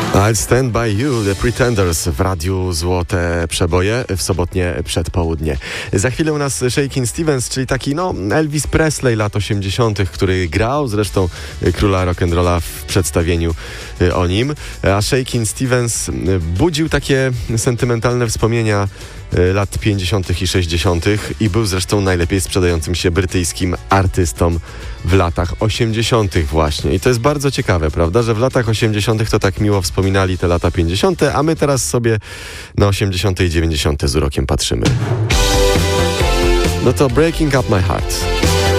I'll Stand By You, The Pretenders w Radiu Złote Przeboje w sobotnie przedpołudnie. Za chwilę u nas Shakin' Stevens, czyli taki Elvis Presley lat 80., który grał zresztą króla rock'n'rolla w przedstawieniu o nim. A Shakin' Stevens budził takie sentymentalne wspomnienia lat 50. i 60. i był zresztą najlepiej sprzedającym się brytyjskim artystą w latach 80. właśnie. I to jest bardzo ciekawe, prawda, że w latach 80. to tak miło wspominali te lata 50., a my teraz sobie na 80. i 90. z urokiem patrzymy. No to Breaking Up My Heart.